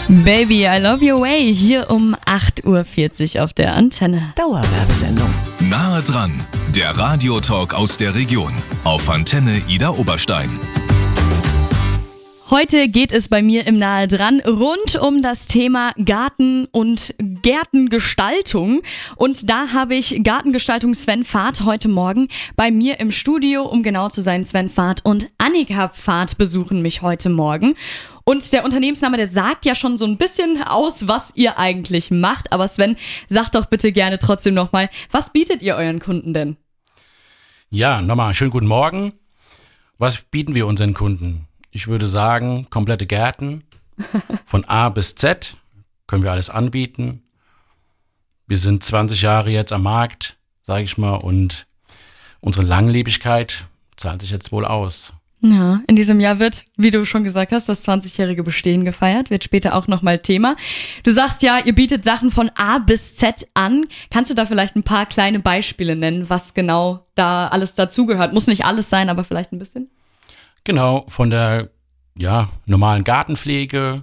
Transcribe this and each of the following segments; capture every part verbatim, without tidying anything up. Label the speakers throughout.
Speaker 1: Baby, I love your way, hier um acht Uhr vierzig auf der Antenne.
Speaker 2: Dauerwerbesendung.
Speaker 3: Nahe dran, der Radiotalk aus der Region auf Antenne Idar Oberstein.
Speaker 1: Heute geht es bei mir im Nahe dran rund um das Thema Garten und Gärtengestaltung. Und da habe ich Gartengestaltung Sven Pfad heute Morgen bei mir im Studio, um genau zu sein. Sven Pfad und Annika Pfad besuchen mich heute Morgen. Und der Unternehmensname, der sagt ja schon so ein bisschen aus, was ihr eigentlich macht. Aber Sven, sag doch bitte gerne trotzdem nochmal, was bietet ihr euren Kunden denn?
Speaker 4: Ja, nochmal schönen guten Morgen. Was bieten wir unseren Kunden? Ich würde sagen, komplette Gärten, von A bis Z, können wir alles anbieten. Wir sind zwanzig Jahre jetzt am Markt, sage ich mal, und unsere Langlebigkeit zahlt sich jetzt wohl aus.
Speaker 1: Ja, in diesem Jahr wird, wie du schon gesagt hast, das zwanzigjährige Bestehen gefeiert, wird später auch nochmal Thema. Du sagst ja, ihr bietet Sachen von A bis Z an. Kannst du da vielleicht ein paar kleine Beispiele nennen, was genau da alles dazugehört? Muss nicht alles sein, aber vielleicht ein bisschen?
Speaker 4: Genau, von der ja, normalen Gartenpflege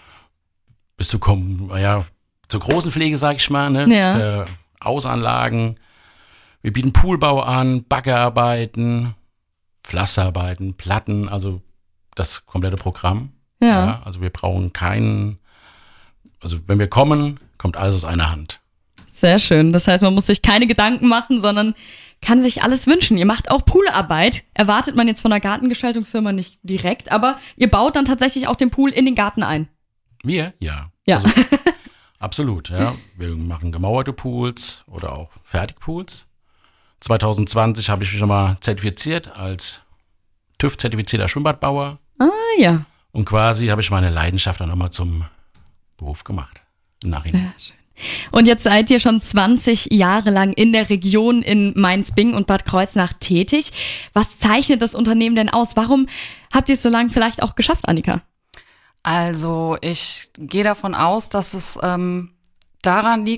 Speaker 4: bis zu, ja, zur großen Pflege, sag ich mal, ne?
Speaker 1: Ja.
Speaker 4: Für Außenanlagen. Wir bieten Poolbau an, Baggerarbeiten, Pflasterarbeiten, Platten, also das komplette Programm.
Speaker 1: Ja.
Speaker 4: Ja, also wir brauchen keinen, also wenn wir kommen, kommt alles aus einer Hand.
Speaker 1: Sehr schön. Das heißt, man muss sich keine Gedanken machen, sondern kann sich alles wünschen. Ihr macht auch Poolarbeit. Erwartet man jetzt von einer Gartengestaltungsfirma nicht direkt, aber ihr baut dann tatsächlich auch den Pool in den Garten ein.
Speaker 4: Wir? Ja.
Speaker 1: Ja.
Speaker 4: Also, absolut, ja. Wir machen gemauerte Pools oder auch Fertigpools. zwanzig zwanzig habe ich mich nochmal zertifiziert als TÜV-zertifizierter Schwimmbadbauer.
Speaker 1: Ah, ja.
Speaker 4: Und quasi habe ich meine Leidenschaft dann nochmal zum Beruf gemacht. Im Nachhinein.
Speaker 1: Sehr schön. Und jetzt seid ihr schon zwanzig Jahre lang in der Region in Mainz-Bingen und Bad Kreuznach tätig. Was zeichnet das Unternehmen denn aus? Warum habt ihr es so lange vielleicht auch geschafft, Annika?
Speaker 5: Also ich gehe davon aus, dass es ähm, daran liegt,